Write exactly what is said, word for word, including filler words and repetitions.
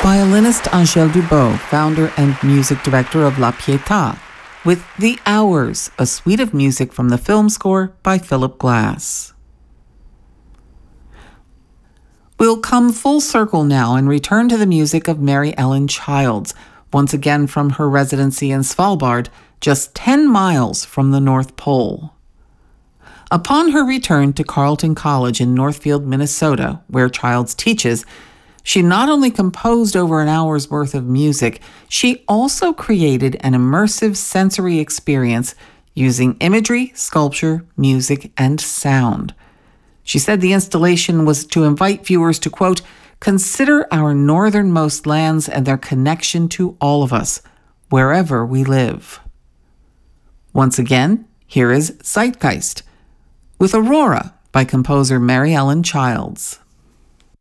Violinist Angèle Dubot, founder and music director of La Pietà, with The Hours, a suite of music from the film score by Philip Glass. We'll come full circle now and return to the music of Mary Ellen Childs, once again from her residency in Svalbard, just ten miles from the North Pole. Upon her return to Carleton College in Northfield, Minnesota, where Childs teaches, she not only composed over an hour's worth of music, she also created an immersive sensory experience using imagery, sculpture, music, and sound. She said the installation was to invite viewers to, quote, consider our northernmost lands and their connection to all of us, wherever we live. Once again, here is Zeitgeist with Aurora by composer Mary Ellen Childs.